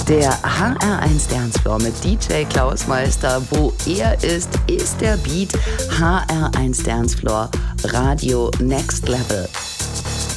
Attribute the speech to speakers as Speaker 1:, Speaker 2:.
Speaker 1: Der HR1 Dancefloor mit DJ Klaus Meister. Wo er ist der Beat. HR1 Dancefloor, Radio Next Level.